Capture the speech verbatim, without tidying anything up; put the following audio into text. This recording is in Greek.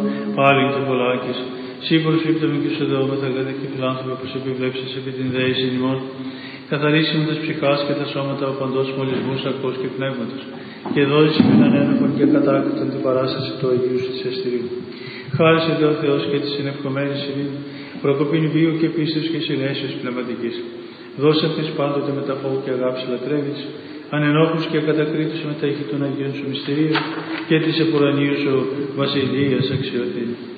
πάλιν του πολλάκης. Σύ προσφύπτομαι και σου δώμεθα κατά και τους άνθρωποι όπως επιβλέψεις επί την δέηση ημών, καθαρίσιμο τας ψυχάς και τα σώματα ο παντός μολυσμού σαρκός και πνεύματος, και δώσεις με έναν ένοχον και κατάκτητον την παράσταση του Αγίου σου της Εστηρίου. Χάρισε δε ο Θεός και της συνευκομένης ημίν, προκοπήν βίου και πίστεως και συνέσεως πνευματικής. Δώσε αυτής πάντοτε με τα φόβου και αγάπης λατρεύεις, ανενόχους και ακατακρίτους με τα ήχη των Αγίων σου μυστηρίων και της επουρανίου σου βασιλείας αξιωθήνη.